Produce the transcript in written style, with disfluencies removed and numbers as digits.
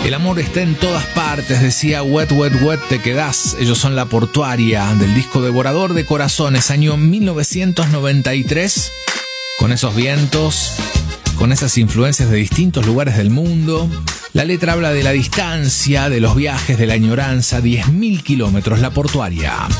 El amor está en todas partes, decía Wet, Wet, Wet, te quedás. Ellos son La Portuaria, del disco Devorador de Corazones, año 1993. Con esos vientos, con esas influencias de distintos lugares del mundo. La letra habla de la distancia, de los viajes, de la añoranza, 10.000 kilómetros, La Portuaria.